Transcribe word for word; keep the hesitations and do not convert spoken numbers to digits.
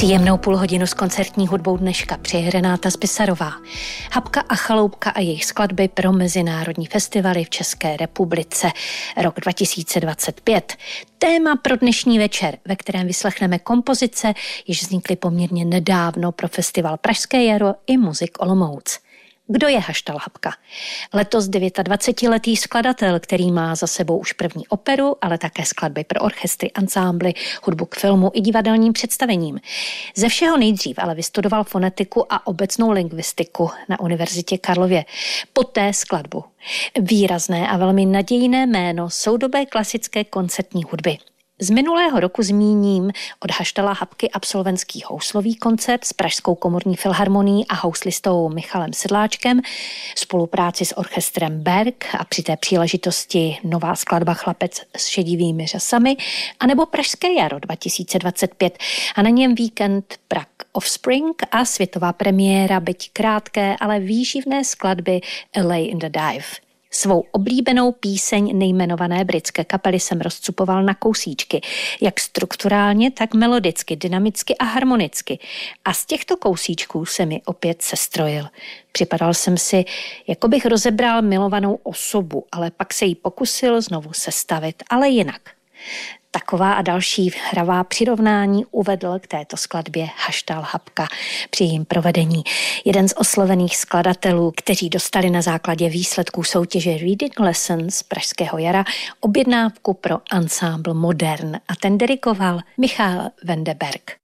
Příjemnou půlhodinu s koncertní hudbou dneška přeje Renáta Spisarová. Habka a chaloupka a jejich skladby pro mezinárodní festivaly v České republice rok dva tisíce dvacet pět. Téma pro dnešní večer, ve kterém vyslechneme kompozice, jež vznikly poměrně nedávno pro festival Pražské jaro i Muzik Olomouc. Kdo je Haštal Habka? Letos dvacetidevítiletý skladatel, který má za sebou už první operu, ale také skladby pro orchestry, ansámbly, hudbu k filmu i divadelním představením. Ze všeho nejdřív ale vystudoval fonetiku a obecnou lingvistiku na Univerzitě Karlově. Poté skladbu. Výrazné a velmi nadějné jméno soudobé klasické koncertní hudby. Z minulého roku zmíním od Haštala Habky absolventský houslový koncert s Pražskou komorní filharmonií a houslistou Michalem Sedláčkem, spolupráci s orchestrem Berg a při té příležitosti nová skladba Chlapec s šedivými řasami, anebo Pražské jaro dva tisíce dvacet pět a na něm víkend Prague Offspring a světová premiéra, byť krátké, ale výživné skladby A Lay in the Dive. Svou oblíbenou píseň nejmenované britské kapely jsem rozcupoval na kousíčky, jak strukturálně, tak melodicky, dynamicky a harmonicky. A z těchto kousíčků se mi opět sestrojil. Připadal jsem si, jako bych rozebral milovanou osobu, ale pak se jí pokusil znovu sestavit, ale jinak. Taková a další hravá přirovnání uvedl k této skladbě Haštal Habka při jejím provedení. Jeden z oslovených skladatelů, kteří dostali na základě výsledků soutěže Reading Lessons Pražského jara objednávku pro ansámbl Modern a ten dirigoval Michal Wendeberg.